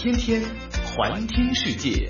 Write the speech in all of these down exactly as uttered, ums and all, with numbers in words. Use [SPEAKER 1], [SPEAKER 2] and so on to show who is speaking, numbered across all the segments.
[SPEAKER 1] 天天环听世界。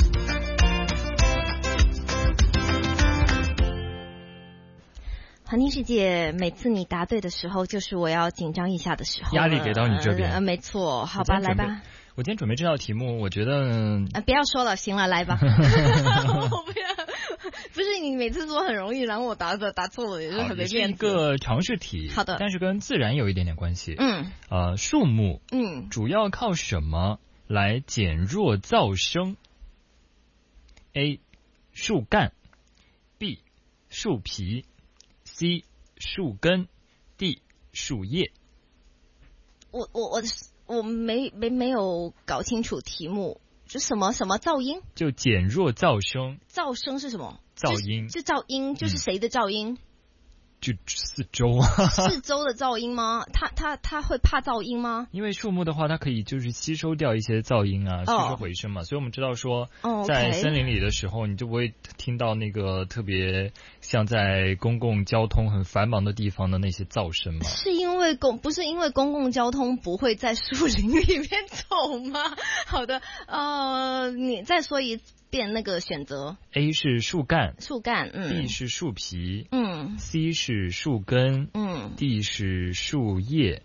[SPEAKER 2] 环听世界，每次你答对的时候，就是我要紧张一下的时候。
[SPEAKER 3] 压力给到你这边，
[SPEAKER 2] 呃、没错，好吧，来吧。
[SPEAKER 3] 我今天准备这道题目，我觉得
[SPEAKER 2] 啊，不要说了，行了，来吧。我不要，不是你每次说很容易，然后我答的答错了，也是很没面子。
[SPEAKER 3] 是一个常识题，
[SPEAKER 2] 好的，
[SPEAKER 3] 但是跟自然有一点点关系。
[SPEAKER 2] 嗯，
[SPEAKER 3] 呃，树木，
[SPEAKER 2] 嗯，
[SPEAKER 3] 主要靠什么来减弱噪声 ？A. 树干 ，B. 树皮 ，C. 树根 ，D. 树叶。
[SPEAKER 2] 我我我。我没没没有搞清楚题目，就什么什么噪音？
[SPEAKER 3] 就减弱噪声。
[SPEAKER 2] 噪声是什么？
[SPEAKER 3] 噪音。
[SPEAKER 2] 是噪音，就是谁的噪音？
[SPEAKER 3] 嗯、就四周啊。
[SPEAKER 2] 四周的噪音吗？它它它会怕噪音吗？
[SPEAKER 3] 因为树木的话，它可以就是吸收掉一些噪音啊，吸收回声嘛。Oh. 所以我们知道说，在森林里的时候，
[SPEAKER 2] oh, okay.
[SPEAKER 3] 你就不会听到那个特别像在公共交通很繁忙的地方的那些噪声嘛。
[SPEAKER 2] 是因为公不是因为公共交通不会在树林里面走吗？好的，呃，你再说一遍那个选择。
[SPEAKER 3] A 是树干，
[SPEAKER 2] 树干，嗯。
[SPEAKER 3] B 是树皮，
[SPEAKER 2] 嗯。
[SPEAKER 3] C 是树根，
[SPEAKER 2] 嗯。
[SPEAKER 3] D 是树叶。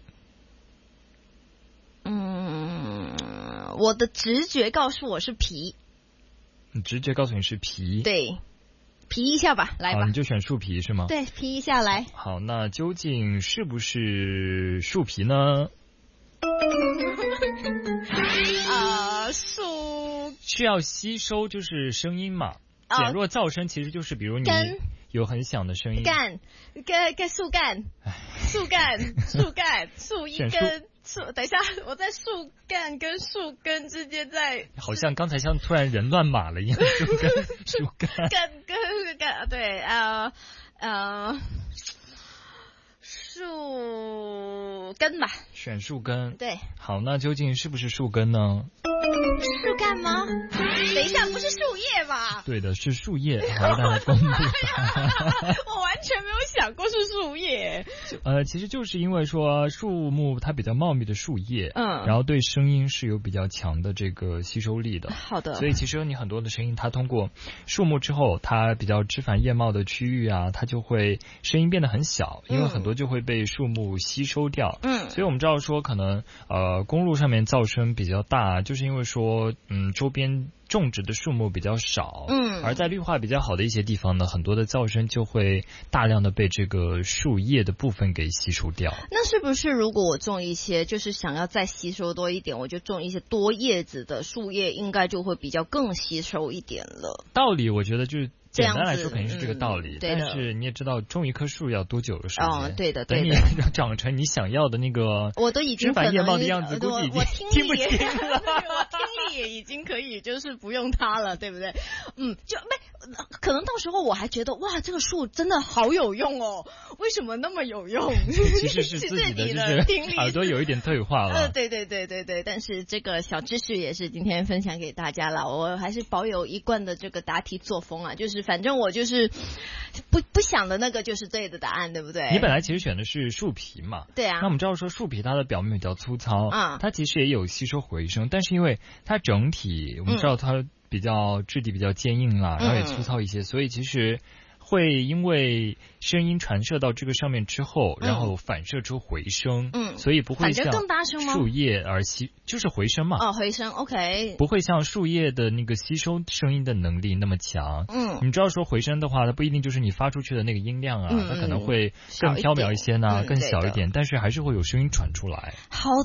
[SPEAKER 2] 嗯，我的直觉告诉我是皮。
[SPEAKER 3] 你直觉告诉你是皮？
[SPEAKER 2] 对，皮一下吧，来吧。
[SPEAKER 3] 好，你就选树皮是吗？
[SPEAKER 2] 对，皮一下来。
[SPEAKER 3] 好，那究竟是不是树皮呢？
[SPEAKER 2] 啊，树
[SPEAKER 3] 是要吸收就是声音嘛，哦、减弱噪声，其实就是比如你有很响的声音。
[SPEAKER 2] 干，干干树干，树干，树干，树一根。树，等一下，我在树干跟树根之间在，
[SPEAKER 3] 好像刚才像突然人乱码了一样，树根树干
[SPEAKER 2] 干跟干对呃呃树根吧，
[SPEAKER 3] 选树根。
[SPEAKER 2] 对，
[SPEAKER 3] 好，那究竟是不是树根呢？
[SPEAKER 2] 树干吗？等一下，不是树叶吧？
[SPEAKER 3] 对的，是树叶。好，大家公布。
[SPEAKER 2] 我完全没有想过是树叶。
[SPEAKER 3] 呃，其实就是因为说树木它比较茂密的树叶，
[SPEAKER 2] 嗯，
[SPEAKER 3] 然后对声音是有比较强的这个吸收力的。
[SPEAKER 2] 好的。
[SPEAKER 3] 所以其实你很多的声音，它通过树木之后，它比较枝繁叶茂的区域啊，它就会声音变得很小，因为很多就会被树木吸收掉。
[SPEAKER 2] 嗯。
[SPEAKER 3] 所以我们知道说，可能呃公路上面噪声比较大，就是因为说嗯周边种植的树木比较少，
[SPEAKER 2] 嗯，
[SPEAKER 3] 而在绿化比较好的一些地方呢，很多的噪声就会大量的被这个树叶的部分给吸收掉。
[SPEAKER 2] 那是不是如果我种一些，就是想要再吸收多一点，我就种一些多叶子的树叶，应该就会比较更吸收一点了？
[SPEAKER 3] 道理我觉得就是简单来说肯定是这个道理，
[SPEAKER 2] 嗯、
[SPEAKER 3] 但是你也知道种一棵树要多久的时间？
[SPEAKER 2] 哦，对的，对的。
[SPEAKER 3] 等你长成你想要的那个
[SPEAKER 2] 我都已经
[SPEAKER 3] 枝繁叶茂的样子，估计已经听不清了。
[SPEAKER 2] 我听力也已经可以，就是不用它了，对不对？嗯，就没可能到时候我还觉得哇，这个树真的好有用哦，为什么那么有用？
[SPEAKER 3] 其实是自己的就是
[SPEAKER 2] 听力
[SPEAKER 3] 耳朵有一点退化了。
[SPEAKER 2] 呃，对对对对对，但是这个小知识也是今天分享给大家了。我还是保有一贯的这个答题作风啊，就是反正我就是不不想的那个就是对的答案，对不对？
[SPEAKER 3] 你本来其实选的是树皮嘛，
[SPEAKER 2] 对啊。
[SPEAKER 3] 那我们知道说树皮它的表面比较粗糙，
[SPEAKER 2] 啊、嗯，
[SPEAKER 3] 它其实也有吸收回声，但是因为它整体我们知道它比较质地比较坚硬啊，嗯、然后也粗糙一些，所以其实会因为声音传射到这个上面之后，然后反射出回声，
[SPEAKER 2] 嗯，
[SPEAKER 3] 所以不会像树叶而吸，就是回声嘛。
[SPEAKER 2] 哦，回声 ，OK，
[SPEAKER 3] 不会像树叶的那个吸收声音的能力那么强。
[SPEAKER 2] 嗯，
[SPEAKER 3] 你知道说回声的话，它不一定就是你发出去的那个音量啊，
[SPEAKER 2] 嗯、
[SPEAKER 3] 它可能会更飘渺一些呢，
[SPEAKER 2] 嗯、
[SPEAKER 3] 更小一点，但是还是会有声音传出来。
[SPEAKER 2] 好